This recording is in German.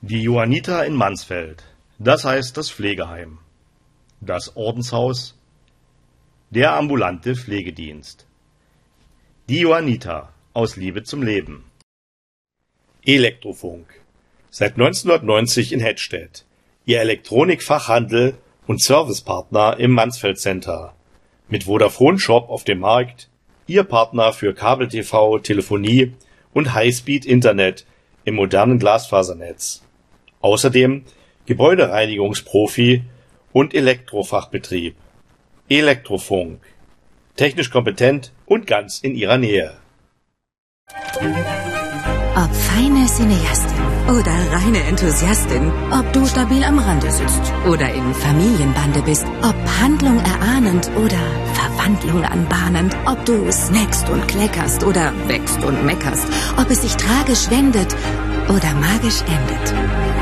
Die Johanniter in Mansfeld, das heißt das Pflegeheim, das Ordenshaus, der ambulante Pflegedienst. Die Johanniter aus Liebe zum Leben. Elektrofunk, seit 1990 in Hettstedt, Ihr Elektronikfachhandel und Servicepartner im Mansfeld Center, mit Vodafone Shop auf dem Markt, Ihr Partner für Kabel-TV, Telefonie und Highspeed-Internet im modernen Glasfasernetz. Außerdem Gebäudereinigungsprofi und Elektrofachbetrieb. Elektrofunk. Technisch kompetent und ganz in Ihrer Nähe. Ob feine Cineastin oder reine Enthusiastin, ob du stabil am Rande sitzt oder in Familienbande bist, ob Handlung erahnend oder Verwandlung anbahnend, ob du snackst und kleckerst oder wächst und meckerst, ob es sich tragisch wendet oder magisch endet.